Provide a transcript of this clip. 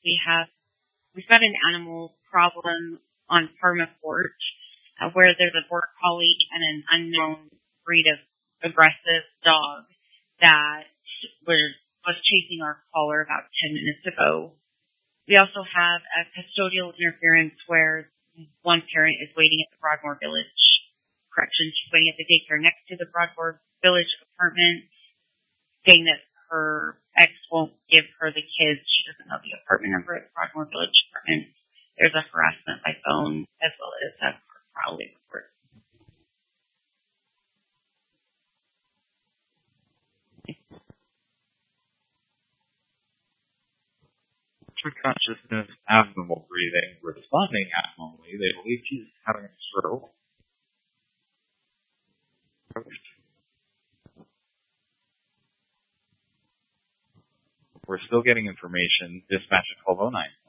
we've got an animal problem on Permacourt, where there's a border collie and an unknown breed of aggressive dog that was chasing our caller about 10 minutes ago. We also have a custodial interference where one parent is waiting at the Broadmoor Village correction. She's waiting at the daycare next to the Broadmoor Village apartment, saying that her ex won't give her the kids. She doesn't know the apartment number at the Broadmoor Village apartment. There's a harassment by phone as well as a prowling report. Consciousness, abnormal breathing, responding abnormally. They believe she's having a stroke. We're still getting information. Dispatch at 1209.